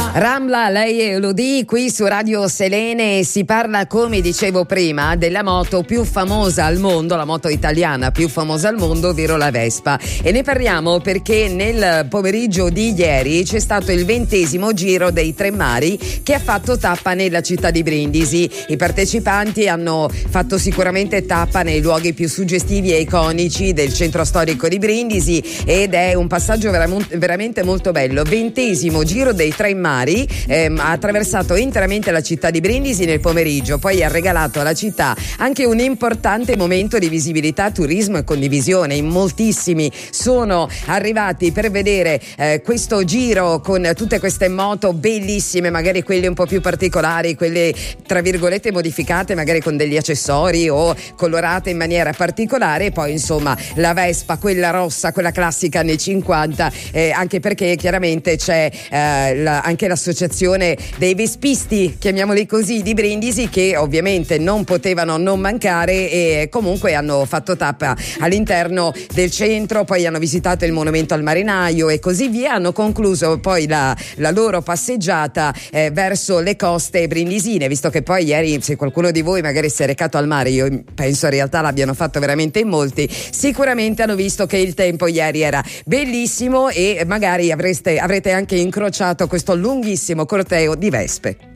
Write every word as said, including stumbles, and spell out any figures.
Ramla, lei e Elodie qui su Radio Selene. Si parla, come dicevo prima, della moto più famosa al mondo, la moto italiana più famosa al mondo, ovvero la Vespa, e ne parliamo perché nel pomeriggio di ieri c'è stato il ventesimo Giro dei Tre Mari che ha fatto tappa nella città di Brindisi. I partecipanti hanno fatto sicuramente tappa nei luoghi più suggestivi e iconici del centro storico di Brindisi ed è un passaggio veram- veramente molto bello. Ventesimo Giro dei Tre Mari, ehm, ha attraversato interamente la città di Brindisi nel pomeriggio, poi ha regalato alla città anche un importante momento di visibilità, turismo e condivisione. In moltissimi sono arrivati per vedere eh, questo giro con tutte queste moto bellissime, magari quelle un po' più particolari, quelle tra virgolette modificate magari con degli accessori o colorate in maniera particolare, e poi insomma la Vespa, quella rossa, quella classica anni cinquanta, eh, anche perché chiaramente c'è eh, la, anche l'associazione dei vespisti, chiamiamoli così, di Brindisi, che ovviamente non potevano non mancare e comunque hanno fatto tappa all'interno del centro, poi hanno visitato il monumento al marinaio e così via, hanno concluso poi la, la loro passeggiata eh, verso le coste brindisine, visto che poi ieri, se qualcuno di voi magari si è recato al mare, io penso in realtà l'abbiano fatto veramente in molti, sicuramente hanno visto che il tempo ieri era bellissimo e magari avreste, avrete anche incrociato questo lunghissimo corteo di vespe.